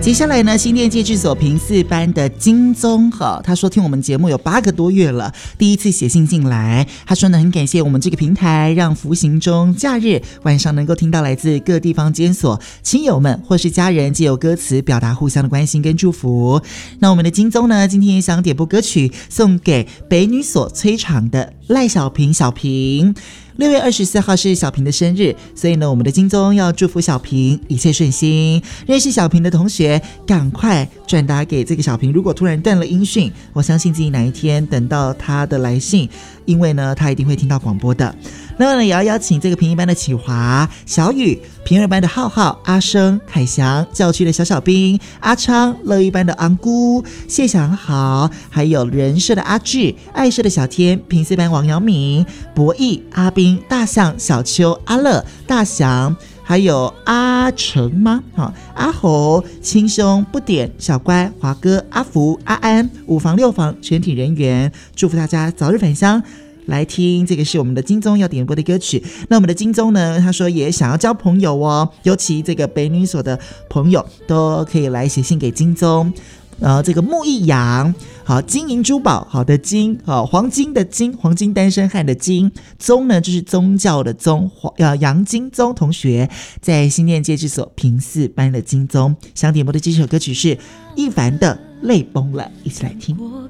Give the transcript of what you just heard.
接下来呢，新店戒治所平4班的金宗他说听我们节目有8个多月了，第一次写信进来，他说呢很感谢我们这个平台，让服刑中假日晚上能够听到来自各地方监所亲友们或是家人借由歌词表达互相的关心跟祝福。那我们的金宗呢，今天也想点播歌曲送给北女所催场的赖小平小平。6月24号是小平的生日，所以呢，我们的金宗要祝福小平一切顺心。认识小平的同学，赶快转达给这个小平。如果突然断了音讯，我相信自己哪一天等到他的来信，因为呢，他一定会听到广播的。那么呢，也要邀请这个平1班的启华、小雨，平2班的浩浩、阿生、凯翔，教区的小小兵、阿昌，乐一班的昂姑、谢祥豪，还有人社的阿志、爱社的小天，平4班王阳明、博弈、阿斌、大象、小秋、阿乐、大祥，还有阿成吗？阿猴、青兄、不点、小乖、华哥、阿福、阿安、5房6房全体人员，祝福大家早日返乡。来听这个是我们的金宗要点播的歌曲。那我们的金宗呢，他说也想要交朋友哦，尤其这个北女所的朋友都可以来写信给金宗。这个木易阳，好，金银珠宝，好的金，好，黄金的金，黄金单身汉的金，宗呢就是宗教的宗，杨金宗同学在新店戒治所平4班的金宗，想点播的这首歌曲是一凡的泪崩了，一起来听。 我